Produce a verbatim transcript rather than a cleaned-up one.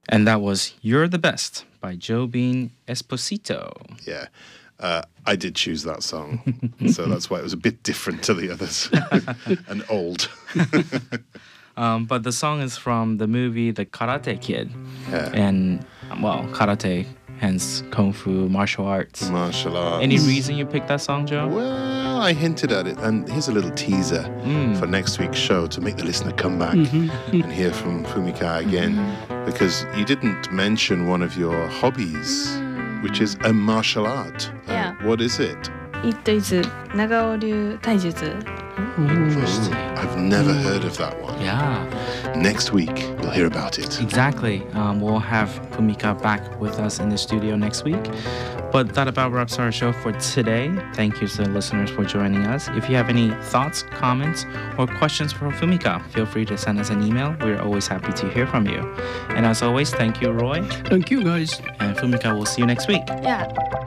And that was You're the Best by Jobim Esposito. Yeah. Uh, I did choose that song, so that's why it was a bit different to the others and old. um, but the song is from the movie The Karate Kid. Yeah. And, well, karate, hence kung fu, martial arts. Martial arts. Any reason you picked that song, Joe? Well, I hinted at it, and here's a little teaser Mm. for next week's show to make the listener come back and hear from Fumika again, because you didn't mention one of your hobbies, which is a martial art. Uh, Yeah. What is it? It is Nagao Ryu Taijutsu. I've never heard of that one. Yeah, Next week, we'll hear about it. exactly. Um, we'll have Fumika back with us in the studio next week. But that about wraps our show for today. Thank you to the listeners for joining us. If you have any thoughts, comments, or questions for Fumika, feel free to send us an email. We're always happy to hear from you. And as always, thank you, Roy. Thank you, guys. And Fumika, we'll see you next week. Yeah.